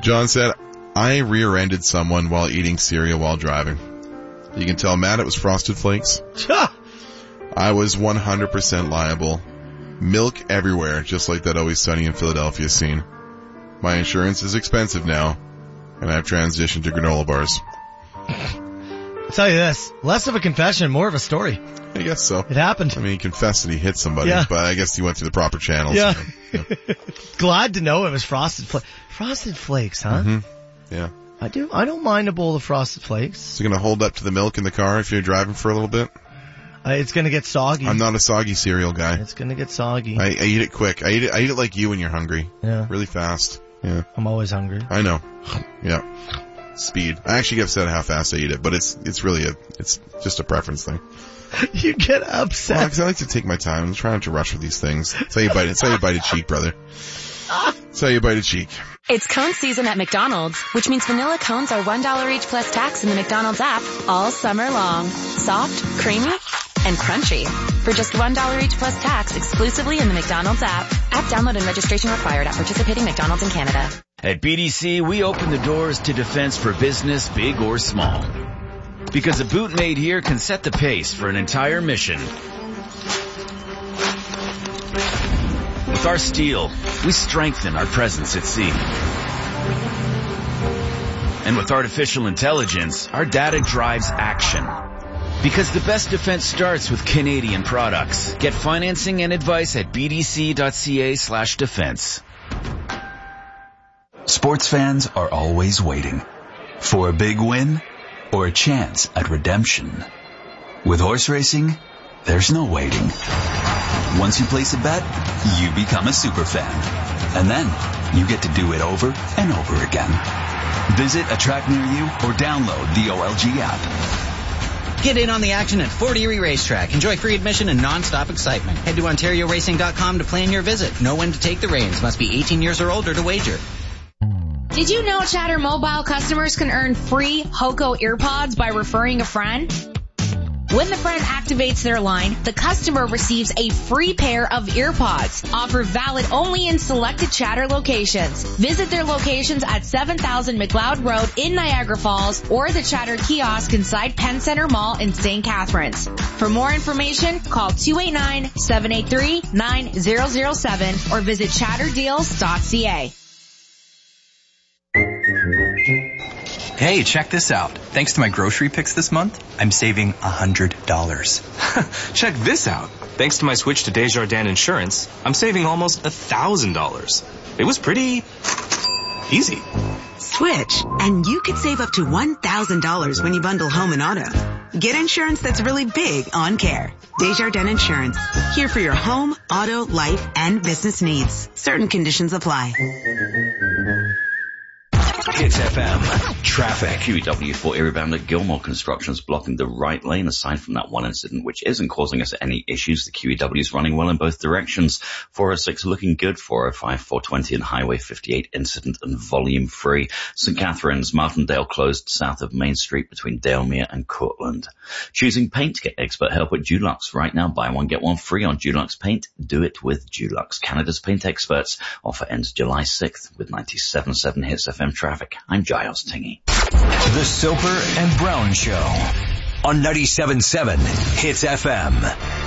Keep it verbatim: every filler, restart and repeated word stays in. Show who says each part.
Speaker 1: John said, I rear-ended someone while eating cereal while driving. You can tell Matt it was Frosted Flakes. I was one hundred percent liable. Milk everywhere, just like that Always Sunny in Philadelphia scene. My insurance is expensive now, and I've transitioned to granola bars.
Speaker 2: I'll tell you this, less of a confession, more of a story.
Speaker 1: I guess so.
Speaker 2: It happened.
Speaker 1: I mean, he confessed that he hit somebody,
Speaker 2: yeah.
Speaker 1: but I guess he went through the proper channels.
Speaker 2: Yeah.
Speaker 1: You know, yeah.
Speaker 2: Glad to know it was Frosted Flakes. Frosted Flakes, huh?
Speaker 1: Mm-hmm. Yeah.
Speaker 2: I do. I don't mind a bowl of Frosted Flakes.
Speaker 1: Is it going to hold up to the milk in the car if you're driving for a little bit?
Speaker 2: Uh, it's going to get soggy.
Speaker 1: I'm not a soggy cereal guy.
Speaker 2: It's going to get soggy.
Speaker 1: I, I eat it quick. I eat it. I eat it like you when you're hungry.
Speaker 2: Yeah.
Speaker 1: Really fast. Yeah.
Speaker 2: I'm always hungry.
Speaker 1: I know. Yeah. Speed. I actually get upset at how fast I eat it, but it's it's really a it's just a preference thing.
Speaker 2: You get upset.
Speaker 1: Well, 'cause I like to take my time. I'm trying to rush with these things. That's how you bite it. That's how you bite a cheek, brother. That's how you bite a cheek.
Speaker 3: It's cone season at McDonald's, which means vanilla cones are one dollar each plus tax in the McDonald's app all summer long. Soft, creamy, and crunchy. For just one dollar each plus tax exclusively in the McDonald's app. App download and registration required at participating McDonald's in Canada.
Speaker 4: At B D C, we open the doors to defense for business, big or small. Because a boot made here can set the pace for an entire mission. With our steel, we strengthen our presence at sea. And with artificial intelligence, our data drives action. Because the best defense starts with Canadian products. Get financing and advice at bdc.ca slash defense.
Speaker 5: Sports fans are always waiting for a big win or a chance at redemption. With horse racing, there's no waiting. Once you place a bet, you become a super fan. And then you get to do it over and over again. Visit a track near you or download the O L G app.
Speaker 6: Get in on the action at Fort Erie Racetrack. Enjoy free admission and non-stop excitement. Head to ontario racing dot com to plan your visit. Know when to take the reins. Must be eighteen years or older to wager.
Speaker 7: Did you know Chatter Mobile customers can earn free Hoco earpods by referring a friend? When the friend activates their line, the customer receives a free pair of earpods. Offer valid only in selected Chatter locations. Visit their locations at seven thousand McLeod Road in Niagara Falls or the Chatter kiosk inside Penn Center Mall in Saint Catharines. For more information, call two eight nine, seven eight three, nine zero zero seven or visit chatter deals dot c a.
Speaker 8: Hey, check this out. Thanks to my grocery picks this month, I'm saving one hundred dollars.
Speaker 9: Check this out. Thanks to my switch to Desjardins Insurance, I'm saving almost one thousand dollars. It was pretty easy.
Speaker 10: Switch, and you could save up to one thousand dollars when you bundle home and auto. Get insurance that's really big on care. Desjardins Insurance. Here for your home, auto, life, and business needs. Certain conditions apply.
Speaker 11: Hits F M. Traffic. Q E W for Erie bound at Gilmore Construction's blocking the right lane. Aside from that one incident, which isn't causing us any issues, the Q E W is running well in both directions. four oh six looking good. four oh five, four twenty and Highway fifty-eight incident and volume free. Saint Catharines, Martindale closed south of Main Street between Dalemere and Cortland. Choosing paint? Get expert help at Dulux. Right now, buy one, get one free on Dulux paint. Do it with Dulux. Canada's paint experts. Offer ends July sixth with ninety-seven point seven Hits F M traffic. I'm Giles Tingy.
Speaker 12: The Soper and Brown Show on ninety-seven point seven Hits F M.